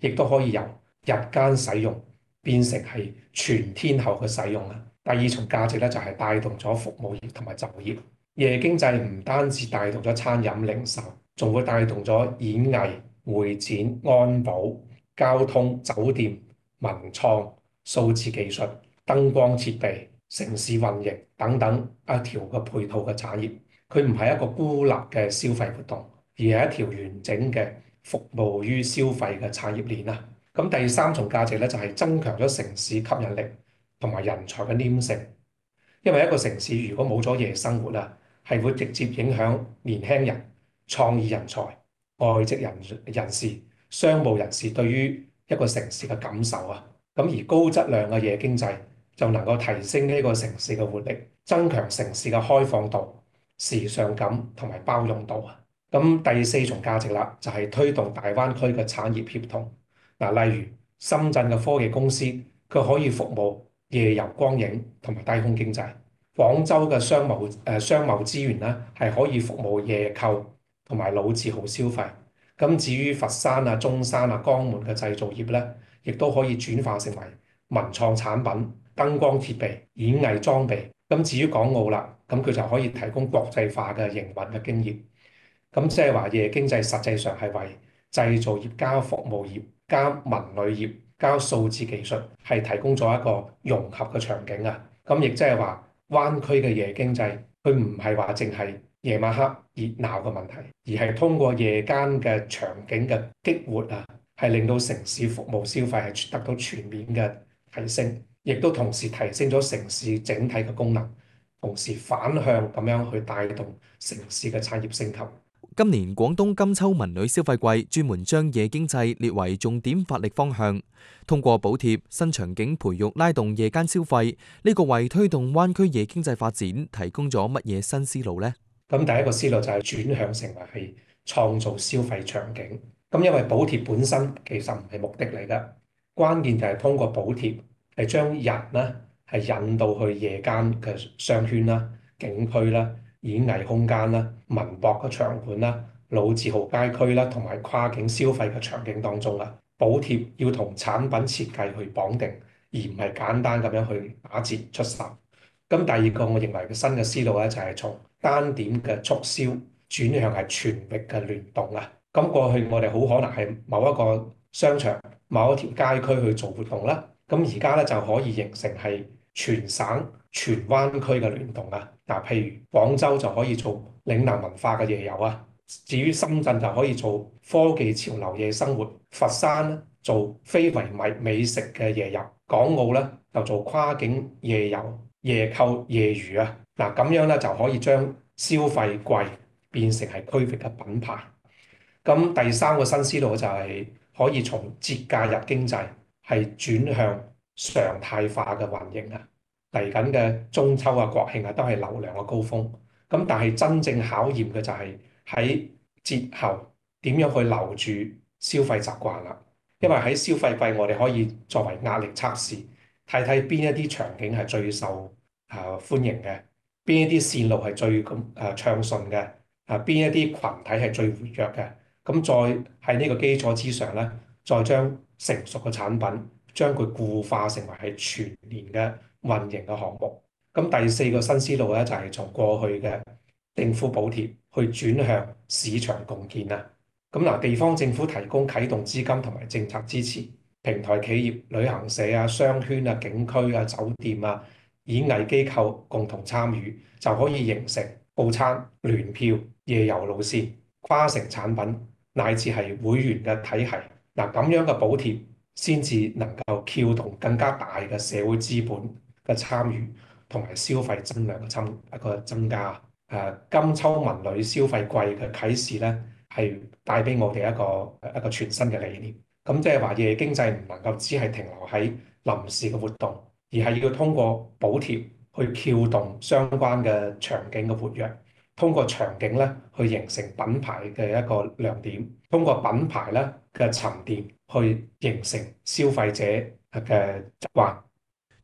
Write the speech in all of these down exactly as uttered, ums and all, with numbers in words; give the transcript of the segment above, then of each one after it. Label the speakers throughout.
Speaker 1: 亦都可以由日間使用變成係全天候嘅使用啊。第二重價值咧就係帶動咗服務業同埋就業。夜經濟唔單止帶動咗餐飲零售，仲會帶動咗演藝、會展、安保、交通、酒店、文創、數字技術、燈光設備、城市運營等等一條嘅配套嘅產業。佢唔係一個孤立嘅消費活動，而係一條完整嘅服務於消費嘅產業鏈啊。咁第三重價值咧就係增強咗城市吸引力同埋人才嘅黏性。因為一個城市如果冇咗夜生活啊，係會直接影響年輕人、創意人才、外籍人人士、商務人士對於一個城市嘅感受啊。咁而高質量嘅夜經濟就能夠提升呢個城市嘅活力，增強城市嘅開放度、時尚感同埋包容度啊。咁第四重價值啦，就係推動大灣區嘅產業協同。嗱，例如深圳嘅科技公司，佢可以服務夜遊光影同埋低空經濟。廣州嘅商貿誒、呃、商貿資源咧，係可以服務夜購同埋老字號消費。咁至於佛山啊、中山啊、江門嘅製造業咧，亦都可以轉化成為文創產品、燈光設備、演藝裝備。咁至於港澳啦，咁佢就可以提供國際化嘅營運嘅經驗。咁即係話夜經濟實際上係為製造業加服務業加文旅業加數字技術係提供咗一個融合嘅場景啊！咁亦即係話灣區嘅夜經濟，佢唔係話淨係夜晚黑熱鬧嘅問題，而係通過夜間嘅場景嘅激活啊，係令到城市服務消費係得到全面嘅提升，亦都同時提升咗城市整體嘅功能，同時反向咁樣去帶動城市嘅產業升級。
Speaker 2: 今年廣東金秋文旅消費季專門將夜經濟列為重點發力方向，通過補貼、新場景培育拉動夜間消費，呢個為推動灣區夜經濟發展提供咗乜嘢新思路呢？
Speaker 1: 咁第一個思路就係轉向成為係創造消費場景。咁因為補貼本身其實唔係目的嚟㗎，關鍵就係通過補貼係將人咧係引導去夜間嘅商圈啦、景區啦、演藝空間啦、文博嘅場館啦、老字號街區啦，同埋跨境消費嘅場景當中啦。補貼要同產品設計去綁定，而唔係簡單咁樣去打折出售。咁第二個我認為嘅新嘅思路咧，就係從單點嘅促銷轉向係全域嘅聯動啊！咁過去我哋好可能係某一個商場、某一條街區去做活動啦，咁而家咧就可以形成係全省、全灣區嘅聯動啊！嗱，譬如廣州就可以做嶺南文化嘅夜遊啊，至於深圳就可以做科技潮流夜生活，佛山咧做非遺美美食嘅夜遊，港澳咧就做跨境夜遊、夜購、夜娛啊！嗱，咁樣咧就可以將消費季變成係區域嘅品牌。咁第三個新思路就係可以從節假日經濟係轉向常態化嘅運營啊！嚟緊嘅中秋啊、國慶啊都係流量嘅高峰。咁但係真正考驗嘅就係喺節後點樣去留住消費習慣啦。因為喺消費季，我哋可以作為壓力測試，睇睇邊一啲場景係最受啊歡迎嘅，邊一啲線路係最咁誒暢順嘅，啊邊一啲群體係最活躍嘅。咁再喺呢個基礎之上咧，再將成熟嘅產品將佢固化成為係全年嘅運營嘅項目。咁第四個新思路咧，就係從過去嘅政府補貼去轉向市場共建啊。咁嗱，地方政府提供啟動資金同埋政策支持，平台企業、旅行社啊、商圈啊、景區啊、酒店啊、演藝機構共同參與，就可以形成套餐、聯票、夜遊路線、跨城產品乃至係會員嘅體系。嗱，咁樣嘅補貼先至能夠撬動更加大嘅社會資本嘅參與，同埋消費增量嘅增一個增加。誒，金秋文旅消費季嘅啟示咧，係帶俾我哋一個一個全新嘅理念。咁即係話夜經濟唔能夠只係停留喺臨時嘅活動，而係要通過補貼去撬動相關嘅場景嘅活躍，通過場景咧去形成品牌嘅一個亮點，通過品牌咧嘅沉澱去形成消費者嘅習慣。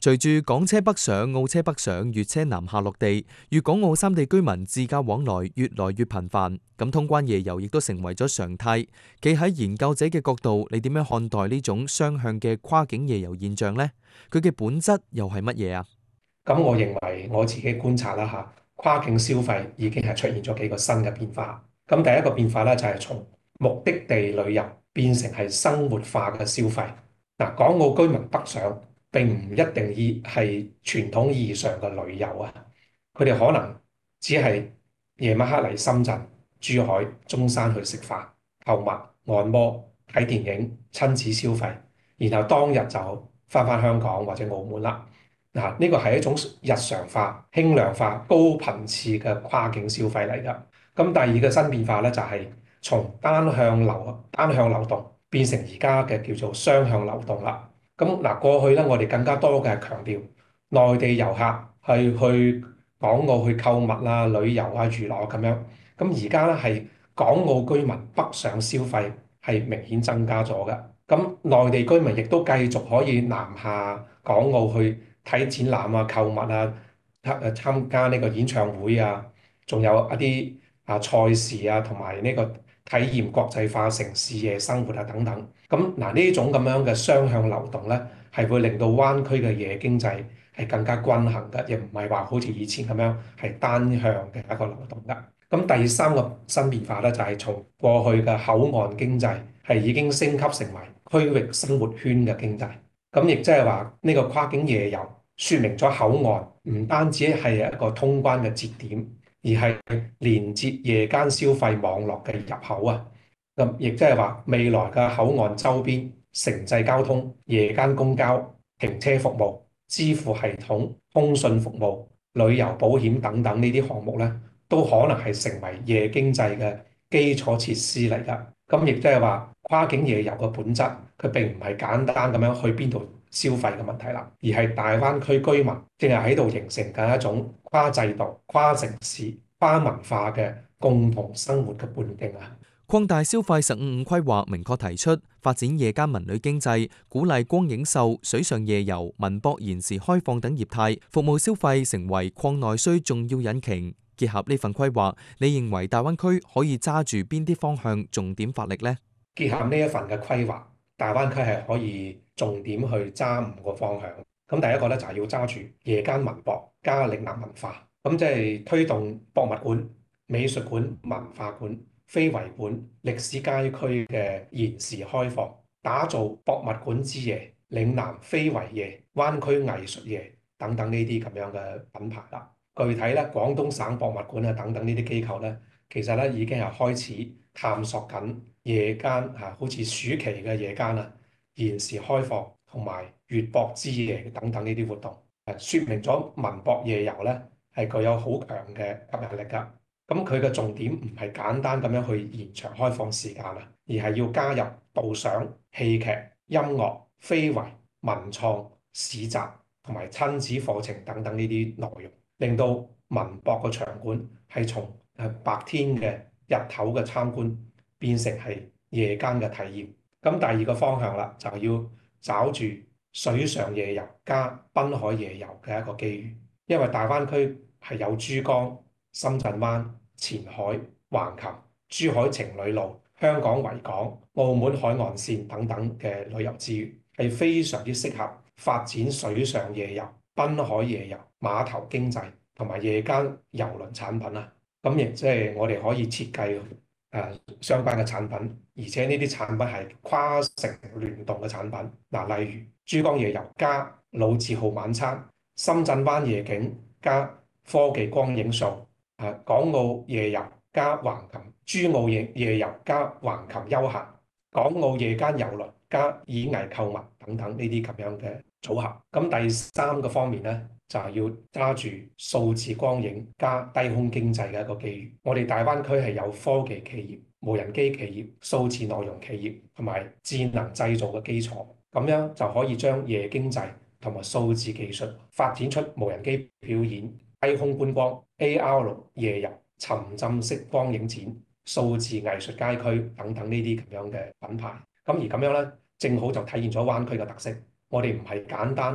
Speaker 2: 隨住港車北上、澳車北上、粵車南下落地，粵港澳三地居民自駕往來越來越頻繁，咁通關夜遊亦都成為咗常態。企喺研究者嘅角度，你點樣看待呢種雙向嘅跨境夜遊現象呢？佢嘅本質又係乜嘢啊？
Speaker 1: 咁我認為我自己觀察啦嚇，跨境消費已經係出現咗幾個新嘅變化。咁第一個變化咧就係從目的地旅遊變成係生活化嘅消費。嗱，港澳居民北上並唔一定意係傳統意義上嘅旅遊啊，佢哋可能只係夜晚黑嚟深圳、珠海、中山去食飯、購物、按摩、睇電影、親子消費，然後當日就翻返香港或者澳門啦。嗱，呢個係一種日常化、輕量化、高頻次嘅跨境消費嚟㗎。咁第二個新變化咧，就係從單向流單向流動變成而家嘅叫做雙向流動啦。咁嗱，過去咧，我哋更加多嘅係強調內地遊客係去港澳去購物啊、旅遊啊、娛樂咁樣。咁而家咧係港澳居民北上消費係明顯增加咗嘅。咁內地居民亦都繼續可以南下港澳去睇展覽啊、購物啊、參參加呢個演唱會啊，仲有一啲啊賽事啊，同埋呢個體驗國際化城市夜生活啊等等。咁嗱，呢種咁樣嘅雙向流動咧，係會令到灣區嘅夜經濟係更加均衡嘅，亦唔係話好似以前咁樣係單向嘅一個流動㗎。咁第三個新變化咧，就係從過去嘅口岸經濟係已經升級成為區域生活圈嘅經濟。咁亦即係話呢個跨境夜遊，説明咗口岸唔單止係一個通關嘅節點，而係連接夜間消費網絡嘅入口啊。咁亦即係話未來嘅口岸周邊城際交通、夜間公交、停車服務、支付系統、通訊服務、旅遊保險等等呢啲項目咧，都可能係成為夜經濟嘅基礎設施嚟㗎。咁亦即係話跨境夜遊嘅本質，佢並唔係簡單咁樣去邊度消費嘅問題啦，而係大灣區居民正係喺度形成緊一種跨制度、跨城市、跨文化嘅共同生活嘅半徑啊！
Speaker 2: 擴大消費十五五規劃明確提出發展夜間文旅經濟，鼓勵光影秀、水上夜遊、文博延時開放等業態，服務消費成為擴內需重要引擎。結合呢份規劃，你認為大灣區可以揸住邊啲方向重點發力呢？
Speaker 1: 結合呢一份嘅規劃，大灣區係可以重點去揸五個方向。咁第一個咧就係要揸住夜間文博加嶺南文化，咁即係推動博物館、美術館、文化館、非遺館、歷史街區嘅延時開放，打造博物館之夜、嶺南非遺夜、灣區藝術夜等等呢啲咁樣嘅品牌啦。具體咧，廣東省博物館啊等等呢啲機構咧，其實咧已經係開始探索緊夜間嚇，好似暑期嘅夜間啊，延時開放同埋粵博之夜等等呢啲活動，誒説明咗文博夜遊咧係具有好強嘅吸引力㗎。咁佢嘅重點唔係簡單咁樣去延長開放時間啊，而係要加入導賞、戲劇、音樂、非遺、文創、市集同埋親子課程等等呢啲內容，令到文博嘅場館係從誒白天嘅日頭嘅參觀變成係夜間嘅體驗。咁第二個方向啦，就要找住水上夜遊加濱海夜遊嘅一個機遇，因為大灣區係有珠江、深圳灣、前海、橫琴、珠海情侶路、香港維港、澳門海岸線等等嘅旅遊資源，係非常之適合發展水上夜遊、濱海夜遊、碼頭經濟同埋夜間郵輪產品啊。咁亦即係我哋可以設計誒、呃、相關嘅產品，而且呢啲產品係跨城聯動嘅產品。嗱、呃，例如珠江夜遊加老字號晚餐、深圳灣夜景加科技光影秀。啊！港澳夜遊加橫琴，珠澳夜夜遊加橫琴休閒，港澳夜間郵輪加演藝購物等等呢啲咁樣嘅組合。咁第三個方面咧，就係要揸住數字光影加低空經濟嘅一個機遇。我哋大灣區係有科技企業、無人機企業、數字內容企業同埋智能製造嘅基礎，咁樣就可以將夜經濟同埋數字技術發展出無人機表演、低空觀光、A R 夜遊、沉浸式光影展、數字藝術街區等等呢啲咁樣嘅品牌。咁而咁樣咧，正好就體現咗灣區嘅特色。我哋唔係簡單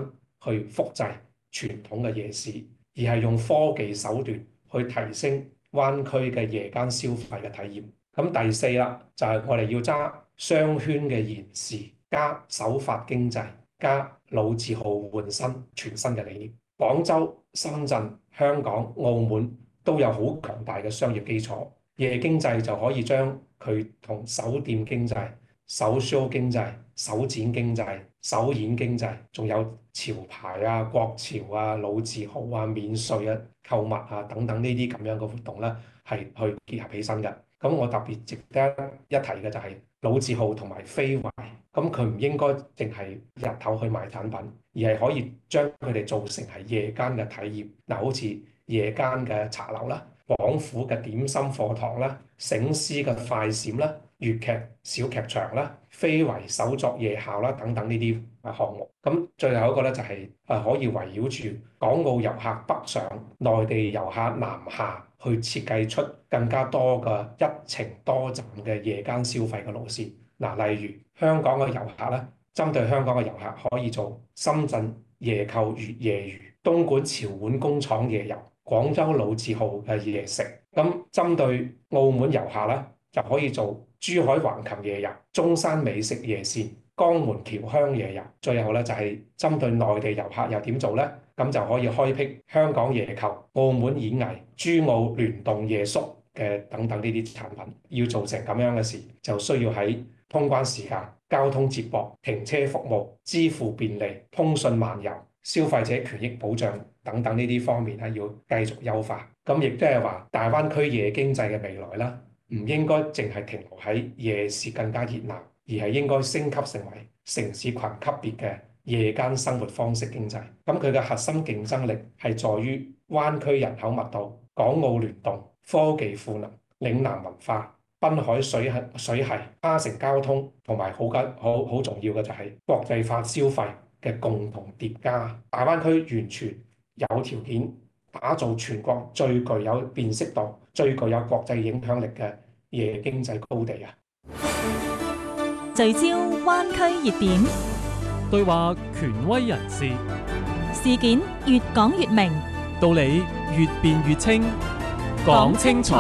Speaker 1: 去複製傳統嘅夜市，而係用科技手段去提升灣區嘅夜間消費嘅體驗。咁第四啦，就係我哋要揸雙圈嘅延時，加守法經濟，加老字號換新全新嘅理念。廣州、深圳、香港、澳門都有好強大嘅商業基礎，夜經濟就可以將佢同酒店經濟、首 show 經濟、首展經濟、首演經濟，仲有潮牌啊、國潮啊、老字號啊、免稅啊、購物啊等等呢啲咁樣嘅活動咧，係去結合起身嘅。咁我特別值得一提嘅就係老字號同埋非遺，咁佢唔應該淨係日頭去賣產品，而係可以將佢哋做成係夜間嘅體驗。嗱，好似夜間嘅茶樓啦、廣府嘅點心課堂啦、醒獅嘅快閃啦、粵劇小劇場啦、非遺手作夜校啦等等呢啲啊項目。咁最後一個咧就係啊可以圍繞住港澳遊客北上、內地遊客南下，去設計出更加多嘅一程多站嘅夜間消費嘅路線。嗱，例如香港嘅遊客咧，針對香港嘅遊客可以做深圳夜購粵夜娛、東莞潮碗工廠夜遊、廣州老字號嘅夜食。咁針對澳門遊客咧，就可以做珠海橫琴夜遊、中山美食夜線、江門僑鄉夜遊。最後咧就係針對內地遊客又點做咧？咁就可以開闢香港夜購、澳門演藝、珠澳聯動夜宿嘅等等呢啲產品。要做成咁樣嘅事，就需要喺通關時間、交通接駁、停車服務、支付便利、通訊漫遊、消費者權益保障等等呢啲方面咧，要繼續優化。咁亦都係話，大灣區夜經濟嘅未來啦，唔應該淨係停留喺夜市更加熱鬧，而係應該升級成為城市群級別嘅夜間生活方式經濟。咁佢嘅核心競爭力係在於灣區人口密度、港澳聯動、科技賦能、嶺南文化、濱海水系、水系、跨城交通，同埋好緊好好重要嘅就係國際化消費嘅共同疊加。大灣區完全有條件打造全國最具有辨識度、最具有國際影響力嘅夜經濟高地啊！
Speaker 3: 聚焦灣區熱點，
Speaker 4: 對話權威人士，
Speaker 3: 事件越講越明，
Speaker 4: 道理越辯越清，講清楚。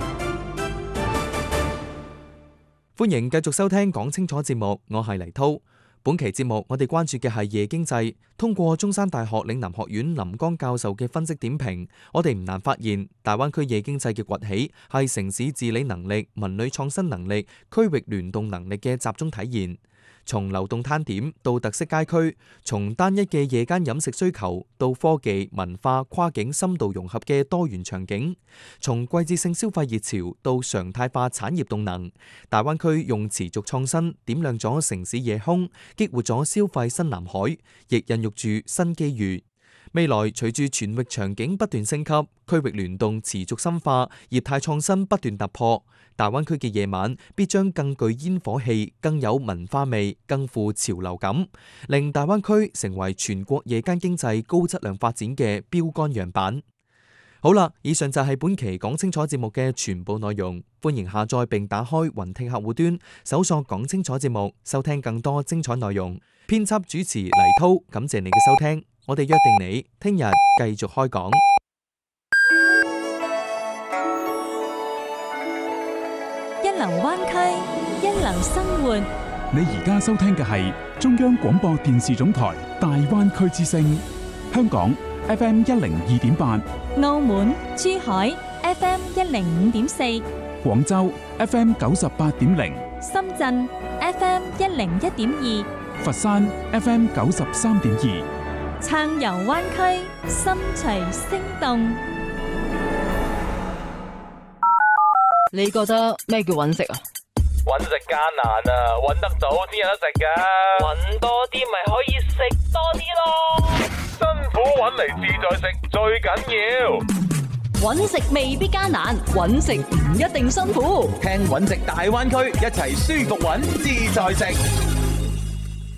Speaker 2: 歡迎繼續收聽講清楚節目，我係黎滔。本期節目我哋關注嘅係夜經濟。通過中山大學嶺南學院林江教授嘅分析點評，我哋唔難發現，大灣區夜經濟嘅崛起係城市治理能力、文旅創新能力、區域聯動能力嘅集中體現。從流動攤點到特色街區，從單一嘅夜間飲食需求到科技、文化、跨境深度融合嘅多元場景，從季節性消費熱潮到常態化產業動能，大灣區用持續創新點亮咗城市夜空，激活咗消費新藍海，亦孕育住新機遇。未來隨住全域場景不斷升級，區域聯動持續深化，業態創新不斷突破，大灣區嘅夜晚必將更具煙火氣、更有文化味、更富潮流感，令大灣區成為全國夜間經濟高質量發展嘅標杆樣板。好啦，以上就係本期講清楚節目嘅全部內容。歡迎下載並打開雲聽客戶端，搜索講清楚節目，收聽更多精彩內容。編輯主持黎滔，感謝你嘅收聽。我哋約定你聽日繼續開講。
Speaker 3: 一流灣區，一流生活。
Speaker 5: 你而家收聽嘅係中央廣播電視總台大灣區之聲，香港 F M 一零二點八，
Speaker 3: 澳門、珠海 F M 一零五點四，
Speaker 5: 廣州 F M 九十八點零，
Speaker 3: 深圳 F M 一零一點二，
Speaker 5: 佛山 F M 九十三點二。
Speaker 3: 暢遊灣區，心隨聲動。
Speaker 6: 你覺得咩叫揾食啊？
Speaker 7: 揾食艱難啊，揾得到先有得食噶。揾多啲咪可以食多啲咯。辛苦揾嚟自在食最緊要。
Speaker 6: 揾食未必艱難，揾食唔一定辛苦。
Speaker 8: 聽揾食大灣區，一齊舒服揾自在食。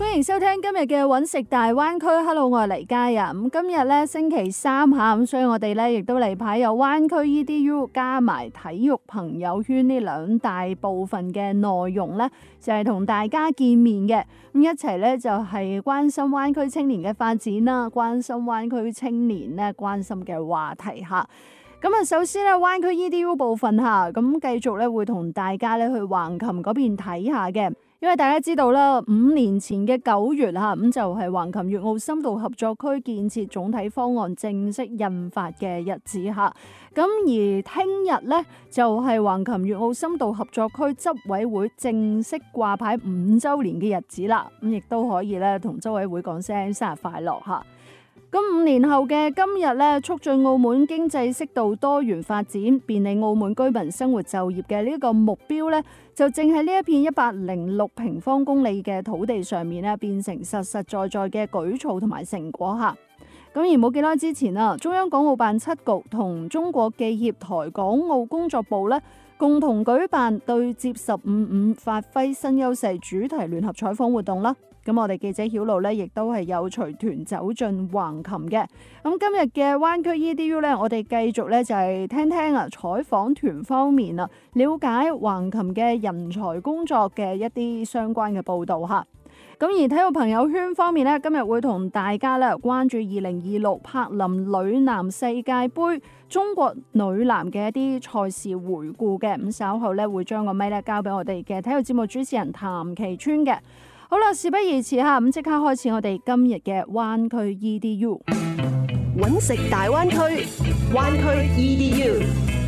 Speaker 8: 歡迎收聽今日嘅揾食大灣區。Hello， 我係黎嘉啊。咁今日咧星期三下，咁所以我哋咧亦都嚟排有灣區 E D U 加埋體育朋友圈呢兩大部分嘅內容咧，就係同大家見面嘅。咁一齊咧就係關心灣區青年嘅發展啦，關心灣區青年咧關心嘅話題嚇。咁啊，首先咧灣區 E D U 部分嚇，咁繼續咧會同大家咧去橫琴嗰邊睇下嘅。因為大家知道啦，五年前嘅九月嚇，咁就係橫琴粵澳深度合作區建設總體方案正式印發嘅日子嚇。咁而聽日咧就係橫琴粵澳深度合作區執委會正式掛牌五週年嘅日子啦。咁亦都可以咧同執委會講聲生日快樂嚇。咁五年後嘅今日咧，促進澳門經濟適度多元發展，便利澳門居民生活就業嘅呢個目標咧，就正喺呢一片一百零六平方公里嘅土地上面咧，變成實實在在嘅舉措同埋成果嚇。咁而冇幾耐之前啊，中央港澳辦七局同中國記協台港澳工作部咧，共同舉辦對接十五五發揮新優勢主題聯合採訪活動啦。咁我哋記者曉露咧，亦都係有隨團走進橫琴嘅。咁今日嘅灣區 E D U 咧，我哋繼續咧就係聽聽啊採訪團方面啊，了解橫琴嘅人才工作嘅一啲相關嘅報導嚇。咁而體育朋友圈方面咧，今日會同大家咧關注二零二六柏林女籃世界盃中國女籃嘅一啲賽事回顧嘅。咁稍後咧會將個咪咧交俾我哋嘅體育節目主持人譚其川嘅。好啦，事不宜遲嚇，咁即刻開始我哋今日嘅灣區 E D U
Speaker 9: 揾食大灣區，灣區 E D U。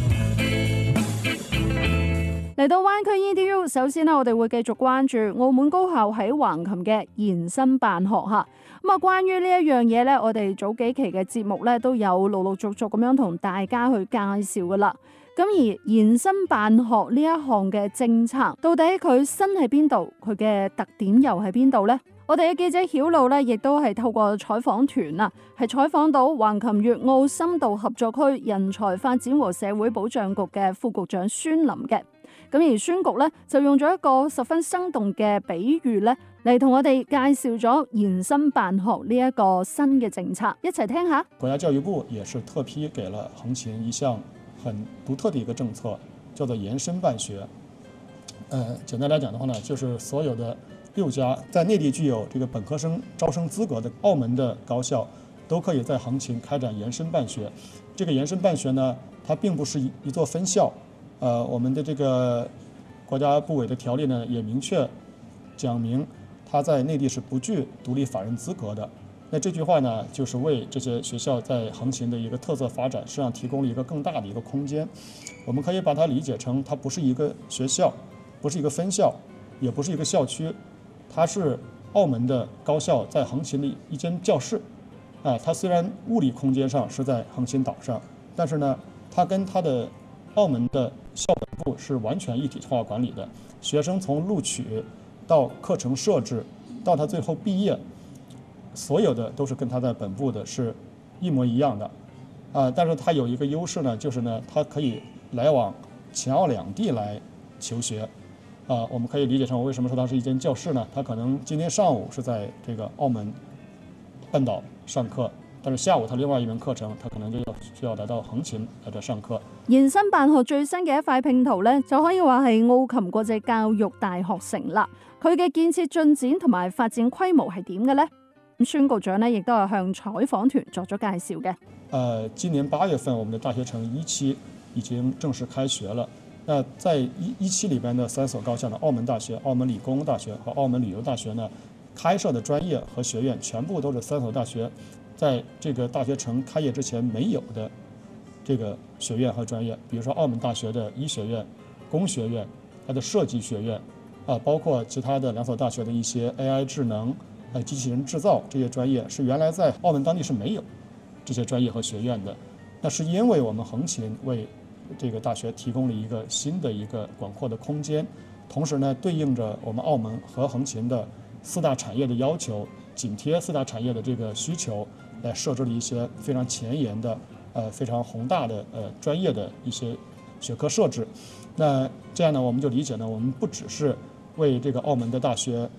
Speaker 8: 嚟到灣區 E D U， 首先呢，我哋會繼續關注澳門高校喺橫琴嘅延伸辦學嚇。咁啊，關於呢一樣嘢咧，我哋早幾期嘅節目咧都有陸陸續續咁樣同大家去介紹噶啦。咁而延伸辦學呢一項嘅政策，到底佢新喺邊度？佢嘅特點又喺邊度呢？我哋嘅記者曉露咧，亦都係透過採訪團啊，係採訪到橫琴粵澳深度合作區人才發展和社會保障局嘅副局長孫林嘅。咁而孫局咧就用咗一個十分生動嘅比喻咧，嚟同我哋介紹咗延伸辦學呢一個新嘅政策，一齊聽下。
Speaker 10: 國家教育部也是特批給了橫琴一項很獨特的一個政策，叫做延伸辦學。呃，簡單來講的話呢，就是所有的六家在內地具有這個本科生招生資格的澳門的高校，都可以在橫琴開展延伸辦學。這個延伸辦學呢，它並不是一一座分校。呃，我們的這個國家部委的條例呢，也明確講明，它在內地是不具獨立法人資格的。那這句話呢，就是為這些學校在橫琴的一個特色發展，實際上提供了一個更大的一個空間。我們可以把它理解成，它不是一個學校，不是一個分校，也不是一個校區，它是澳門的高校在橫琴的一間教室。啊，它雖然物理空間上是在橫琴島上，但是呢，它跟它的澳門的校本部是完全一體化管理的。學生從錄取到課程設置，到他最後畢業，所有的都是跟他在本部的是一模一樣的。啊，但是它有一個優勢呢，就是呢，它可以來往前澳兩地來求學。啊，我們可以理解成，我為什麼說它是一間教室呢？它可能今天上午是在這個澳門半島上課，但是下午他另外一門課程，他可能就要需要來到橫琴來這上課。
Speaker 8: 延伸辦學最新嘅一塊拼圖咧，就可以話係澳琴國際教育大學城啦。佢嘅建設進展同埋發展規模係點嘅呢？咁孫局長呢亦都係向採訪團作咗介紹嘅。
Speaker 10: 呃，今年八月份，我們的大學城一期已經正式開學了。那在一一期裏邊的三所高校呢，澳門大學、澳門理工大學和澳門旅遊大學呢，開設的專業和學院全部都是三所大學在這個大學城開業之前沒有的這個學院和專業，比如說澳門大學的醫學院、工學院、它的設計學院，啊，包括其他的兩所大學的一些 A I 智能、呃機器人製造這些專業，是原來在澳門當地是沒有這些專業和學院的。那是因為我們橫琴為這個大學提供了一個新的一個廣闊的空間，同時呢，對應着我們澳門和橫琴的四大產業的要求，緊貼四大產業的這個需求，來設置了一些非常前沿的、呃非常宏大的、呃專業的一些學科設置。那這樣呢，我們就理解呢，我們不只是為這個澳門的大學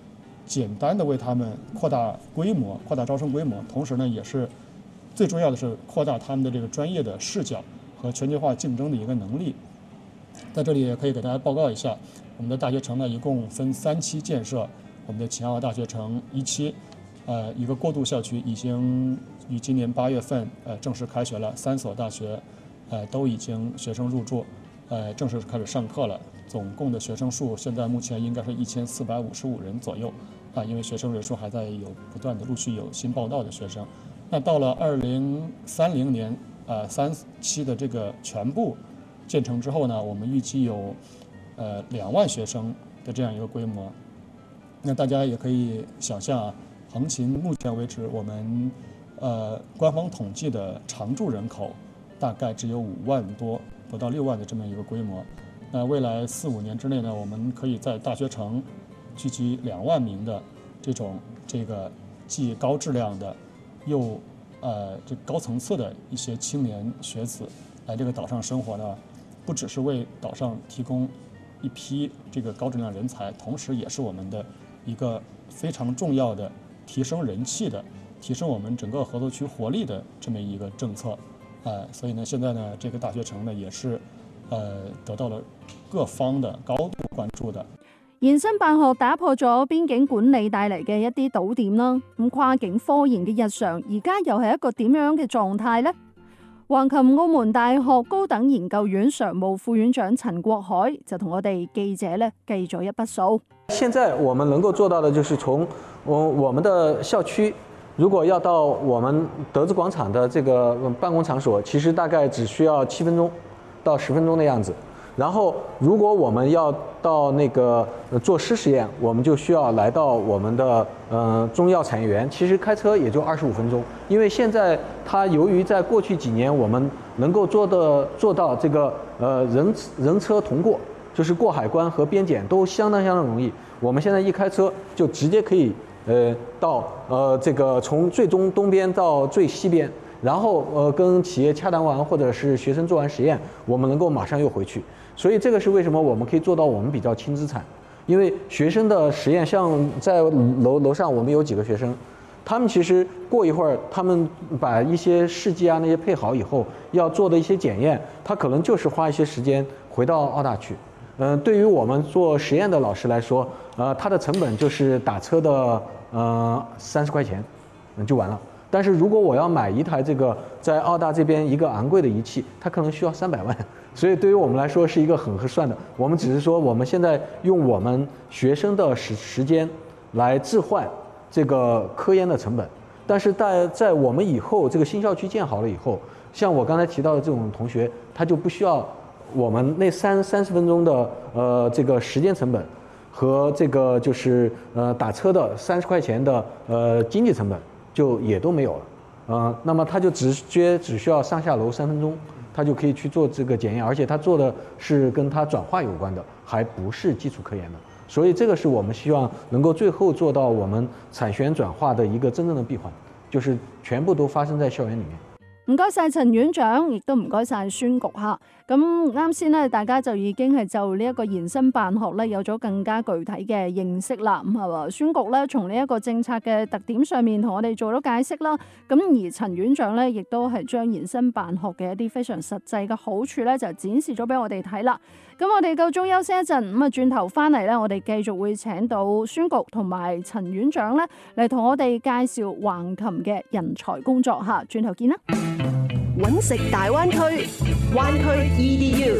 Speaker 10: 简单的为他们扩大规模、扩大招生规模，同时呢，也是最重要的是扩大他们的这个专业的视角和全球化竞争的一个能力。在这里也可以给大家报告一下，我们的大学城呢一共分三期建设，我们的秦皇岛大学城一期，呃，一个过渡校区已经于今年八月份呃正式开学了，三所大学呃都已经学生入住，呃正式开始上课了。总共的学生数现在目前应该是一千四百五十五人左右，啊，因为学生人数还在有不断的陆续有新报到的学生。那到了二零三零年，呃，三期的这个全部建成之后呢，我们预计有呃两万学生的这样一个规模。那大家也可以想象啊，横琴目前为止我们呃官方统计的常住人口大概只有五万多，不到六万的这么一个规模。那未来四五年之内呢，我们可以在大学城聚集两万名的这种这个既高质量的又呃这高层次的一些青年学子来这个岛上生活呢，不只是为岛上提供一批这个高质量人才，同时也是我们的一个非常重要的提升人气的、提升我们整个合作区活力的这么一个政策。呃，所以呢，现在呢，这个大学城呢也是呃得到了各方的高度關注的。
Speaker 8: 延伸辦學打破咗邊境管理帶嚟嘅一啲堵點啦，咁跨境科研嘅日常而家又係一個點樣嘅狀態呢？橫琴澳門大學高等研究院常務副院長陳國海就同我哋記者咧計咗一筆數。
Speaker 11: 現在我們能夠做到的就是從我我們的校區，如果要到我們德資廣場的這個辦公場所，其實大概只需要七分鐘到十分鐘的樣子。然後，如果我們要到那個做濕實驗，我們就需要來到我們的呃中藥產業園，其實開車也就二十五分鐘。因為現在它由於在過去幾年我們能夠做的做到這個呃人人車同過，就是過海關和邊檢都相當相當容易。我們現在一開車就直接可以呃到呃這個從最東東邊到最西邊。然後呃跟企業洽談完或者是學生做完實驗，我們能夠馬上又回去。所以這個是為什麼我們可以做到我們比較輕資產，因為學生的實驗，像在樓樓上我們有幾個學生，他們其實過一會兒，他們把一些試劑啊那些配好以後，要做的一些檢驗，他可能就是花一些時間回到澳大去。嗯、呃，對於我們做實驗的老師來說，呃，它的成本就是打車的呃三十塊錢，嗯就完了。但是如果我要買一台這個在澳大這邊一個昂貴的儀器，它可能需要三百萬，所以對於我們來說是一個很合算的。我們只是說我們現在用我們學生的時時間來置換這個科研的成本，但是在在我們以後這個新校區建好了以後，像我剛才提到的這種同學，他就不需要我們那三三十分鐘的呃這個時間成本和這個就是呃打車的三十塊錢的呃經濟成本。就也都沒有了，呃，那麼他就直接只需要上下樓三分鐘，他就可以去做這個檢驗，而且他做的是跟他轉化有關的，還不是基礎科研的，所以這個是我們希望能夠最後做到我們產學轉化的一個真正的閉環，就是全部都發生在校園裡面。
Speaker 8: 唔該晒陳院長，亦都唔該晒孫局嚇。咁啱先咧，大家就已經係就呢一個延伸辦學咧有咗更加具體嘅認識啦。咁係嘛，孫局咧從呢一個政策嘅特點上面同我哋做咗解釋啦。咁而陳院長咧亦都係將延伸辦學嘅一啲非常實際嘅好處咧就展示咗俾我哋睇啦。咁我哋夠鐘休息一陣，咁啊轉頭翻嚟咧，我哋繼續會請到孫局同埋陳院長咧嚟同我哋介紹橫琴嘅人才工作嚇。轉頭見啦！
Speaker 9: 揾食大灣區，灣區 E D U。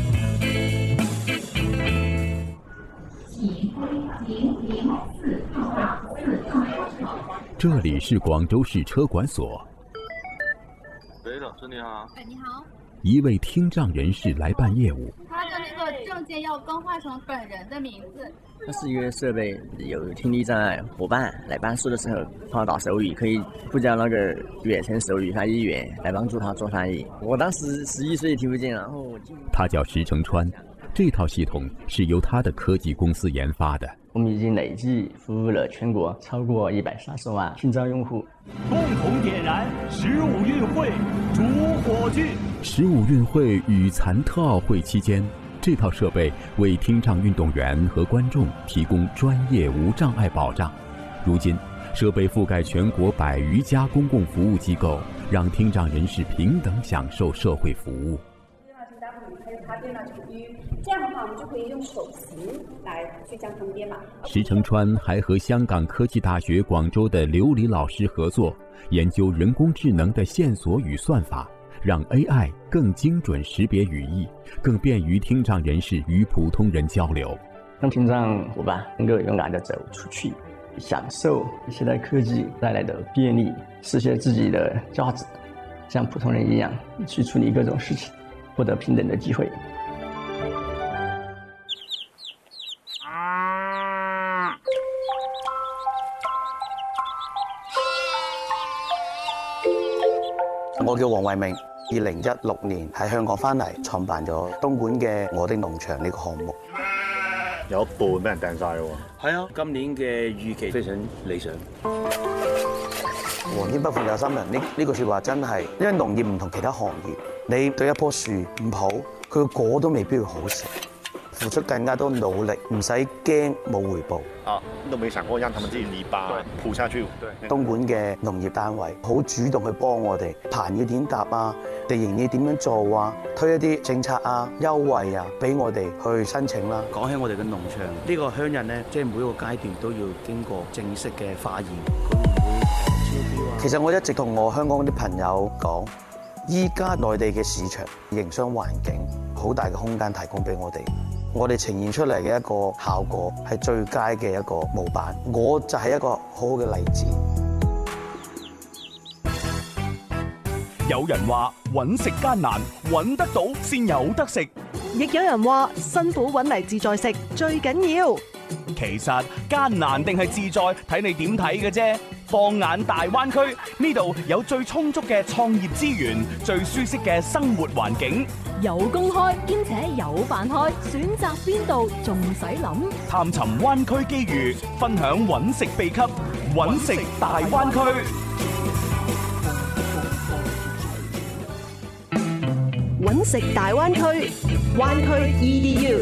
Speaker 12: 這裡是廣州市車管所。
Speaker 13: 喂，老師你好。
Speaker 14: 哎，你好。
Speaker 12: 一位聽障人士來辦業務。
Speaker 14: 他的那個證件要更換成本人的名字。
Speaker 15: 它是一個設備，有聽力障礙夥伴來辦事的時候碰到手語，可以呼叫那個遠程手語翻譯員來幫助他做翻譯。我當時十一歲聽不見，然後
Speaker 12: 他叫石成川，這套系統是由他的科技公司研發的。
Speaker 15: 我們已經累計服務了全國超過一百三十萬聽障用戶。
Speaker 16: 共同點燃十五運會主火炬。
Speaker 12: 十五運會與殘特奧會期間， 这套设备为听障运动员和观众提供专业无障碍保障。如今，设备覆盖全国百余家公共服务机构，让听障人士平等享受社会服务。
Speaker 17: 这样的话，我们就可以用手型来去将它们编码。
Speaker 12: 石成川还和香港科技大学广州的刘黎老师合作，研究人工智能的线索与算法，让 A I 更精准识别语义，更便于听障人士与普通人交流，
Speaker 15: 让听障伙伴能够勇敢地走出去，享受现代科技带来的便利，实现自己的价值，像普通人一样去处理各种事情，获得平等的机会。
Speaker 18: 我叫黃慧明，二零一六年喺香港翻嚟，創辦咗東莞嘅我的農場呢個項目。
Speaker 19: 有一半俾人掟晒喎。
Speaker 18: 係啊，今年嘅預期非常理想。皇天不負有心人，呢呢句説話真係，因為農業唔同其他行業，你對一棵樹唔好，佢個果都未必會好食。付出更加多努力，唔使驚冇回報。
Speaker 19: 啊，都沒想過讓他們自己泥巴鋪下去。
Speaker 18: 東莞嘅農業單位好主動去幫我哋，棚要點搭啊，地形要點樣做啊，推一啲政策啊、優惠啊，俾我哋去申請啦。講起我哋嘅農場，呢個鄉人咧，即係每一個階段都要經過正式嘅化驗，佢唔會超標啊。其實我一直同我香港啲朋友講，依家內地嘅市場營商環境好大嘅空間提供俾我哋。我哋呈現出嚟嘅一個效果係最佳嘅一個模板，我就係一個好好嘅例子。
Speaker 20: 有人話揾食艱難，揾得到先有得食；
Speaker 9: 亦有人話辛苦揾嚟自在食最緊要。
Speaker 20: 其實艱難定係自在，睇你點睇嘅啫。放眼大灣區，呢度有最充足嘅創業資源，最舒適嘅生活環境，
Speaker 3: 有公開兼且有辦開，選擇邊度仲使諗？
Speaker 20: 探尋灣區機遇，分享揾食秘笈，揾食大灣區。
Speaker 9: 揾食大灣區，灣區 E D U。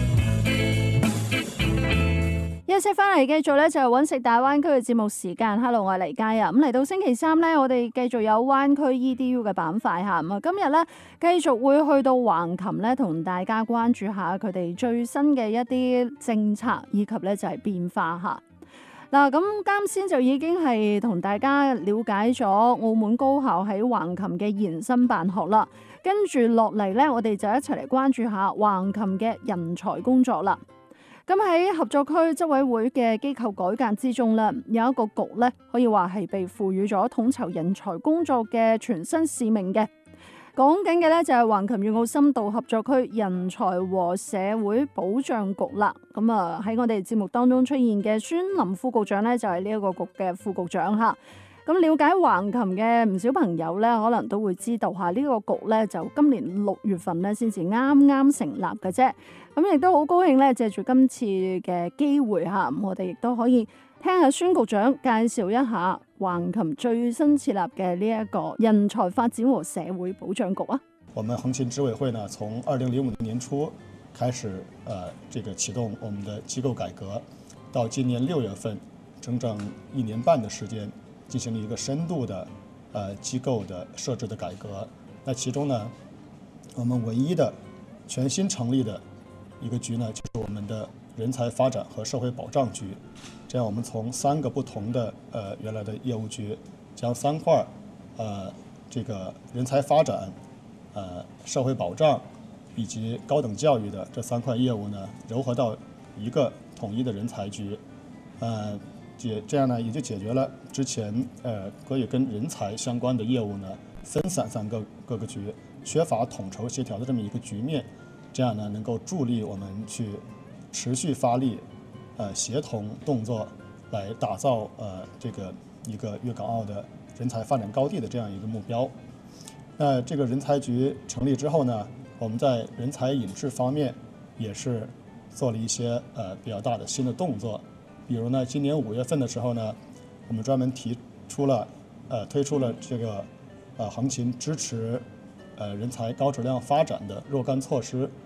Speaker 8: 休息翻嚟，繼續咧就係揾食大灣區嘅節目時間。Hello， 我係黎嘉啊。咁嚟到星期三咧，我哋繼續有灣區 E D U 嘅板塊嚇。咁啊，今日咧繼續會去到橫琴咧，同大家關注下佢哋最新嘅一啲政策以及咧就係變化嚇。嗱，咁啱先就已經係同大家了解咗澳門高校喺橫琴嘅延伸辦學啦。跟住落嚟咧，我哋就一齊嚟關注下橫琴嘅人才工作啦。咁喺合作區執委會嘅機構改革之中咧，有一個局咧，可以話係被賦予咗統籌人才工作嘅全新使命嘅。講緊嘅咧就係橫琴粵澳深度合作區人才和社會保障局啦。咁啊喺我哋節目當中出現嘅孫林副局長咧，就係呢一個局嘅副局長嚇。咁了解橫琴嘅唔少朋友咧，可能都會知道下呢個局咧，就今年六月份咧先至啱啱成立嘅啫。咁亦都好高興咧，借住今次嘅機會嚇，我哋亦都可以聽下孫局長介紹一下橫琴最新設立嘅呢一個人才發展和社會保障局啊。
Speaker 10: 我們橫琴執委會呢，從二零零五年年初開始，呃，這個啟動我們的機構改革，到今年六月份，整整一年半的時間，進行了一個深度的，呃，機構的設置的改革。那其中呢，我們唯一的全新成立的一個局呢，就是我們的人才發展和社會保障局。這樣，我們從三個不同的呃原來的業務局，將三塊呃這個人才發展、呃社會保障以及高等教育的這三塊業務呢，糅合到一個統一的人才局。呃，解這樣呢，也就解決了之前呃關於跟人才相關的業務呢分散在各各個局，缺乏統籌協調的這麼一個局面。這樣呢，能夠助力我們去持續發力，呃，協同動作，來打造呃這個一個粵港澳的人才發展高地的這樣一個目標。那這個人才局成立之後呢，我們在人才引智方面也是做了一些呃比較大的新的動作。比如呢，今年五月份的時候呢，我們專門提出了呃推出了這個呃橫琴支持呃人才高質量發展的若干措施。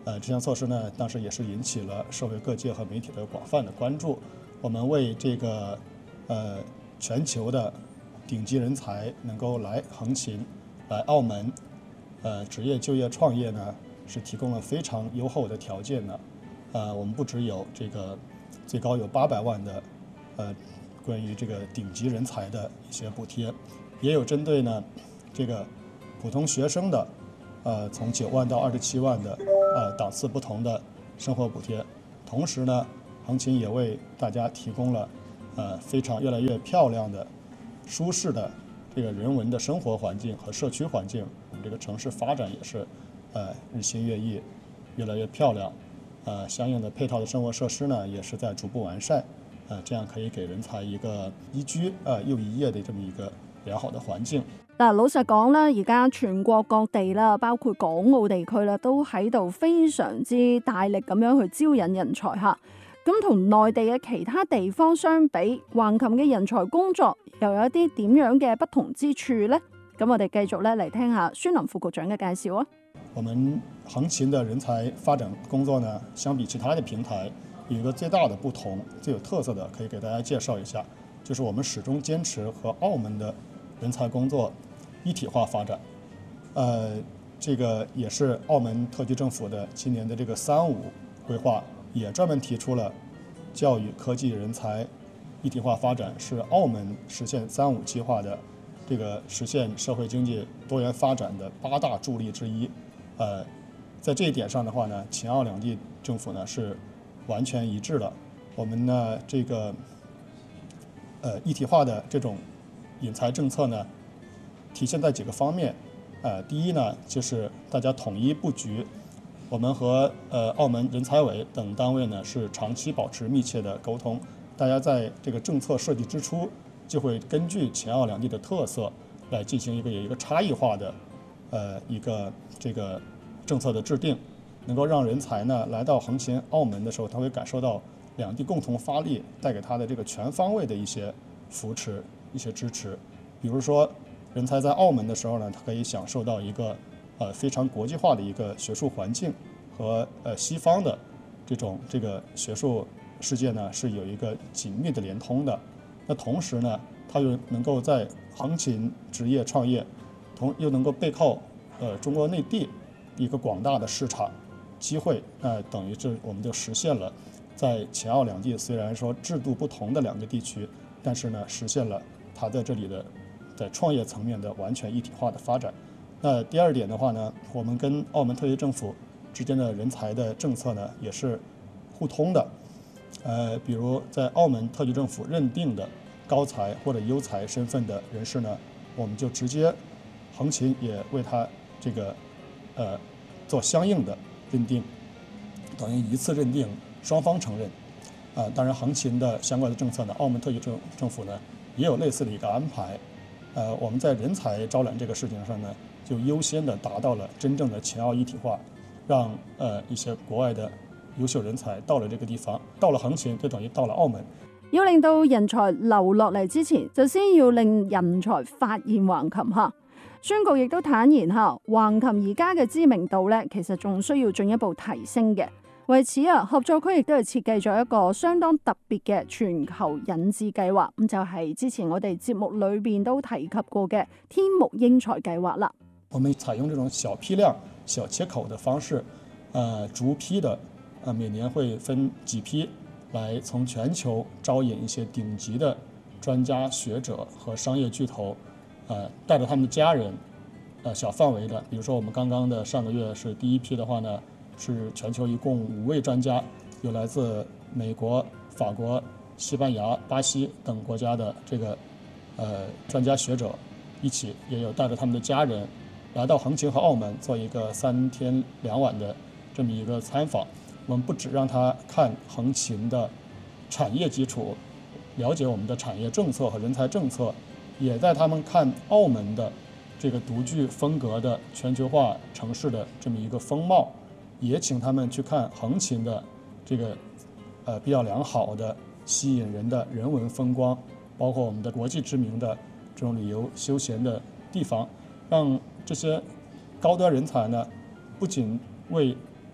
Speaker 10: 呃，这项措施呢，当时也是引起了社会各界和媒体的广泛的关注。我们为这个呃全球的顶级人才能够来横琴、来澳门，呃，职业就业创业呢，是提供了非常优厚的条件呢。呃，我们不只有这个最高有八百万的呃关于这个顶级人才的一些补贴，也有针对呢这个普通学生的呃从九万到二十七万的呃档次不同的生活补贴。同时呢，横琴也为大家提供了呃非常越来越漂亮的、舒适的这个人文的生活环境和社区环境。我们这个城市发展也是呃日新月异，越来越漂亮。呃，相应的配套的生活设施呢，也是在逐步完善，呃，这样可以給人才一個宜居呃又宜業的這麼一個良好的環境。
Speaker 8: 嗱，老實講啦，而家全國各地啦，包括港澳地區啦，都喺度非常之大力咁樣去招引人才嚇。咁同內地嘅其他地方相比，橫琴嘅人才工作又有一啲點樣嘅不同之處呢？咁我哋繼續咧嚟聽下孫林副局長嘅介紹啊。
Speaker 10: 我們橫琴的人才發展工作呢，相比其他的平台，有一個最大的不同、最有特色的，可以給大家介紹一下，就是我們始終堅持和澳門的人才工作一體化發展。呃，這個也是澳門特區政府的今年的這個三五規劃，也專門提出了教育、科技、人才一體化發展是澳門實現三五計劃的這個實現社會經濟多元發展的八大助力之一。呃，在這一點上的話呢，秦澳兩地政府呢是完全一致的。我們呢這個呃一體化的這種引才政策呢，體現在幾個方面。呃，第一呢就是大家統一布局，我們和呃澳門人才委等單位呢是長期保持密切的溝通。大家在這個政策設計之初，就會根據秦澳兩地的特色來進行一個有一個差異化的呃一個這個政策的制定，能夠讓人才呢來到橫琴澳門的時候，他會感受到兩地共同發力帶給他的這個全方位的一些扶持、一些支持。比如說，人才在澳門的時候呢，他可以享受到一個呃非常國際化的一個學術環境和呃西方的這種這個學術世界呢是有一個緊密的連通的。那同時呢，他又能夠在橫琴職業創業，同又能夠背靠呃中國內地一個廣大的市場機會，呃，等於這我們就實現了在秦澳兩地雖然說制度不同的兩個地區，但是呢實現了它在這裡的在創業層面的完全一體化的發展。那第二點的話呢，我們跟澳門特區政府之間的人才的政策呢也是互通的。呃，比如在澳門特區政府認定的高才或者優才身份的人士呢，我們就直接橫琴也為他這個呃做相應的認定，等於一次認定，雙方承認。啊、呃，當然橫琴的相關的政策呢，澳門特區政政府呢也有類似的一個安排。呃，我們在人才招攬這個事情上呢，就優先的達到了真正的秦澳一體化，讓呃一些國外的優秀人才到了這個地方，到了橫琴就等於到了澳門。
Speaker 8: 要令到人才留落嚟之前，就先要令人才發現橫琴嚇。孫局亦都坦言嚇，橫琴而家嘅知名度咧，其實仲需要進一步提升嘅。為此啊，合作區亦都係設計咗一個相當特別嘅全球引智計劃，咁就係之前我哋節目裏邊都提及過嘅天目英才計劃啦。
Speaker 10: 我們採用這種小批量、小切口的方式，呃，逐批的，呃，每年會分幾批，來從全球招引一些頂級的專家學者和商業巨頭，呃，帶着他們的家人，呃，小範圍的，比如說我們剛剛的上個月是第一批的話呢，是全球一共五位專家，有來自美國、法國、西班牙、巴西等國家的這個呃專家學者一起，也有帶着他們的家人來到橫琴和澳門做一個三天兩晚的這麼一個參訪。我們不只讓他看橫琴的產業基礎，了解我們的產業政策和人才政策，也帶他們看澳門的這個獨具風格的全球化城市的這麼一個風貌。也請他們去看橫琴的這個呃比較良好的吸引人的人文風光，包括我們的國際知名的這種旅遊休閒的地方，讓這些高端人才呢不僅為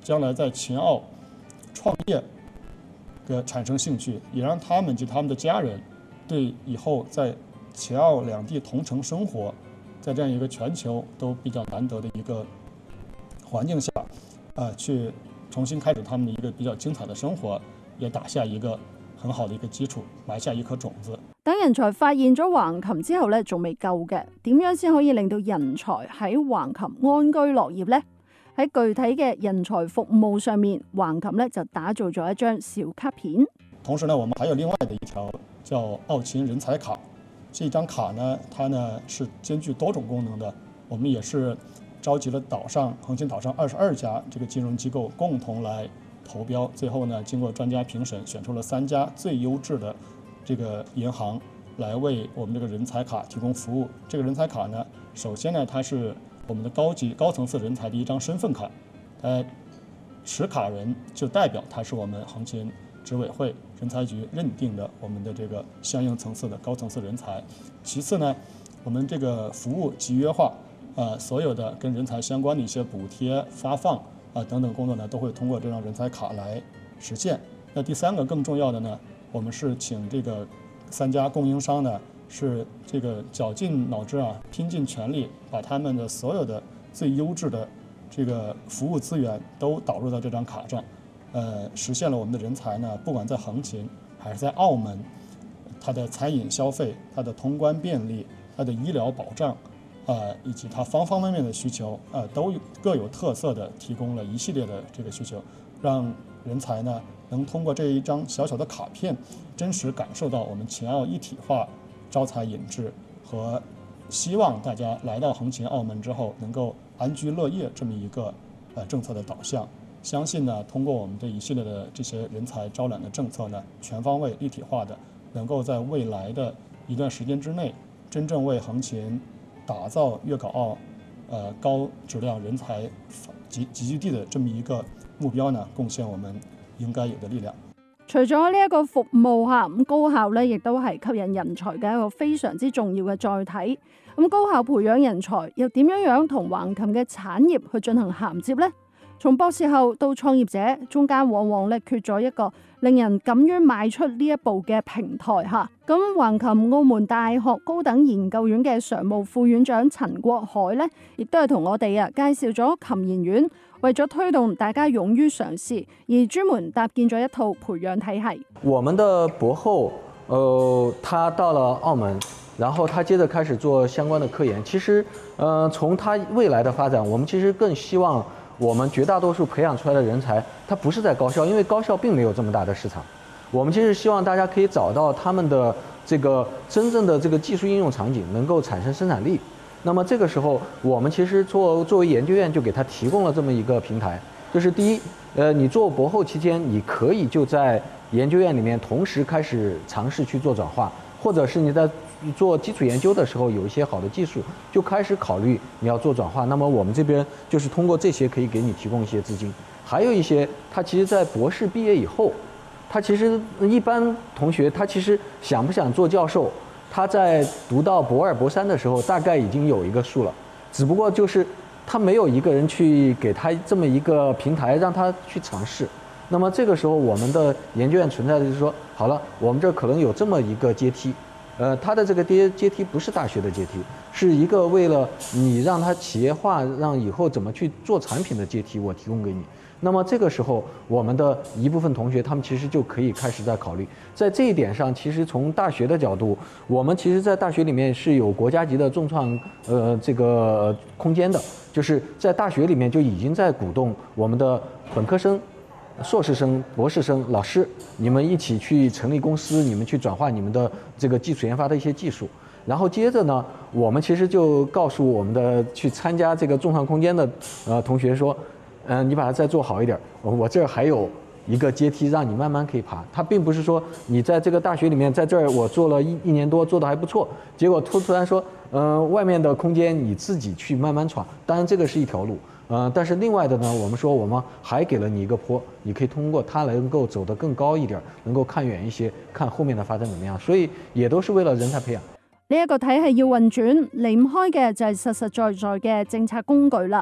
Speaker 10: 将来在秦澳创业的产生兴趣，也让他们及他们的家人对以后在秦澳两地同城生活，在这样一个全球都比较难得的一个环境下，呃，去重新开始他们的一个比较精彩的生活，也打下一个很好的一个基礎，埋下一顆種子。
Speaker 8: 等人才發現咗橫琴之後咧，仲未夠嘅，點樣先可以令到人才喺橫琴安居樂業呢？喺具體嘅人才服務上面，橫琴咧就打造咗一張小卡片。
Speaker 10: 同時呢，我們還有另外的一條叫澳秦人才卡。這張卡呢，它呢是兼具多種功能的。我們也是召集了島上橫琴島上二十二家這個金融機構共同來投標，最後呢，經過專家評審，選出了三家最優質的這個銀行來為我們這個人才卡提供服務。這個人才卡呢，首先呢，它是我們的高級高層次人才的一張身份卡，呃，持卡人就代表他是我們橫琴執委會人才局認定的我們的這個相應層次的高層次人才。其次呢，我們這個服務集約化，呃，所有的跟人才相關的一些補貼發放啊、呃、等等工作呢，都會通過這張人才卡來實現。那第三個更重要的呢，我們是請這個三家供應商呢，是這個絞盡腦汁啊，拼盡全力，把他們的所有的最優質的這個服務資源都導入到這張卡上，呃，實現了我們的人才呢，不管在橫琴還是在澳門，它的餐飲消費、它的通關便利、它的醫療保障，呃，以及它方方面面的需求，呃，都各有特色的提供了一系列的這個需求，讓人才呢能通過這一張小小的卡片，真實感受到我們秦澳一體化、招才引智和希望大家來到橫琴澳門之後能夠安居樂業這麼一個呃政策的導向。相信呢，通過我們這一系列的這些人才招攬的政策呢，全方位一體化的，能夠在未來的一段時間之內，真正為橫琴打造粵港澳呃高質量人才集集聚地的這麼一個目標呢，貢獻我們應該有的力量。
Speaker 8: 除咗呢一個服務嚇，咁高校咧亦都係吸引人才嘅一個非常之重要嘅載體。咁高校培養人才又點樣樣同橫琴嘅產業去進行銜接呢？從博士後到創業者，中間往往咧缺咗一個令人敢於邁出呢一步嘅平台嚇。咁橫琴澳門大學高等研究院嘅常務副院長陳國海咧，亦都係同我哋啊介紹咗琴研院為咗推動大家勇於嘗試，而專門搭建咗一套培養體系。
Speaker 11: 我們的博後，呃，他到了澳門，然後他接着開始做相關的科研。其實，呃，從他未來的發展，我們其實更希望我們絕大多數培養出來的人才，他不是在高校，因為高校並沒有這麼大的市場。我們其實希望大家可以找到他們的這個真正的這個技術應用場景，能夠產生生產力。那麼這個時候，我們其實作作為研究院就給他提供了這麼一個平台，就是第一，呃，你做博後期間，你可以就在研究院裡面同時開始嘗試去做轉化，或者是你在做基礎研究的時候有一些好的技術，就開始考慮你要做轉化。那麼我們這邊就是通過這些可以給你提供一些資金，還有一些他其實在博士畢業以後，他其實一般同學他其實想不想做教授，他在讀到博二博三的時候大概已經有一個數了，只不過就是他沒有一個人去給他這麼一個平台讓他去嘗試。那麼這個時候我們的研究院存在的就是說，好了，我們這可能有這麼一個階梯，呃，它的這個階階梯不是大學的階梯，是一個為了你讓它企業化，讓以後怎麼去做產品的階梯，我提供給你。那麼這個時候，我們的一部分同學，他們其實就可以開始在考慮，在這一點上，其實從大學的角度，我們其實在大學裡面是有國家級的眾創呃這個空間的，就是在大學裡面就已經在鼓動我們的本科生、碩士生、博士生、老師，你們一起去成立公司，你們去轉化你們的這個基礎研發的一些技術。然後接着呢，我們其實就告訴我們的去參加這個眾創空間的呃同學說，嗯、呃，你把它再做好一點，我這兒還有一個階梯讓你慢慢可以爬。它並不是說你在這個大學裡面，在這兒我做了一一年多，做得還不錯，結果突突然說，嗯、呃，外面的空間你自己去慢慢闖。當然這個是一條路。呃，但是另外的呢，我們說我們還給了你一個坡，你可以通過它能夠走得更高一點，能夠看遠一些，看後面的發展怎麼樣。所以也都是為了人才培養。
Speaker 8: 呢一個體系要運轉，離唔開嘅就係實實在在嘅政策工具啦。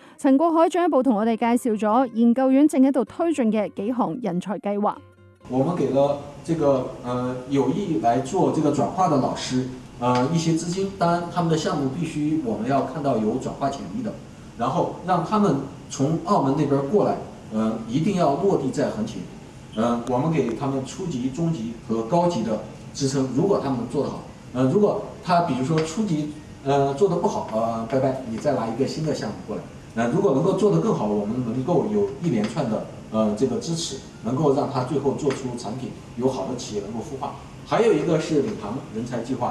Speaker 8: 陳國海進一步同我哋介紹咗研究院正喺度推進嘅幾項人才計劃。
Speaker 11: 我們給了這個呃有意來做這個轉化的老師呃一些資金，當然他們的項目必須我們要看到有轉化潛力的，然後讓他們從澳門那邊過來，呃一定要落地在橫琴。呃我們給他們初級、中級和高級的支撐，如果他們做得好，呃如果他比如說初級呃做得不好，呃拜拜，你再拿一個新的項目過來。呃如果能夠做得更好，我們能夠有一連串的呃這個支持，能夠讓他最後做出產品，有好的企業能夠孵化。還有一個是領航人才計劃，